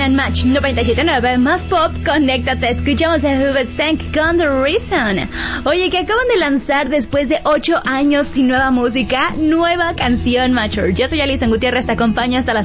en Match 97.9, más pop, conéctate, escuchamos a Hoobastank con The Reason. Oye, que acaban de lanzar después de 8 años sin nueva música, nueva canción, Mature. Yo soy Alison Gutiérrez, te acompaño hasta las